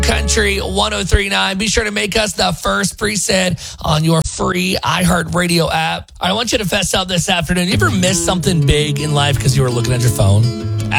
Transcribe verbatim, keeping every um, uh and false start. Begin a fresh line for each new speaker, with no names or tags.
Country one oh three point nine. Be sure to make us the first preset on your free iHeartRadio app. I want you to fess out this afternoon. You ever miss something big in life because you were looking at your phone?